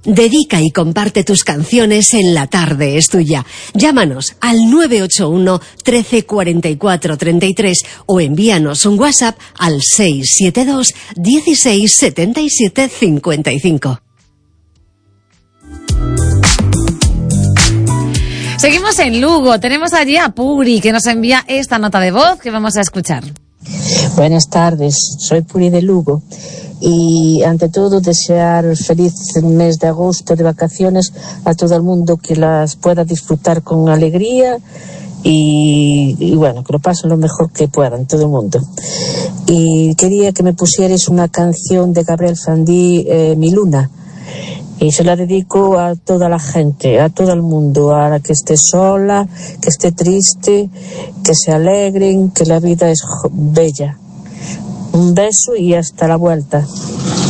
Dedica y comparte tus canciones en La Tarde es Tuya. Llámanos al 981 13 44 33 o envíanos un WhatsApp al 672 16 77 55. Seguimos en Lugo. Tenemos allí a Puri, que nos envía esta nota de voz que vamos a escuchar. Buenas tardes, soy Puri de Lugo. Y ante todo desear feliz mes de agosto de vacaciones a todo el mundo, que las pueda disfrutar con alegría y bueno, que lo pasen lo mejor que puedan todo el mundo. Y quería que me pusierais una canción de Gabriel Fandí, Mi Luna, y se la dedico a toda la gente, a todo el mundo, a la que esté sola, que esté triste, que se alegren, que la vida es bella. Un beso y hasta la vuelta.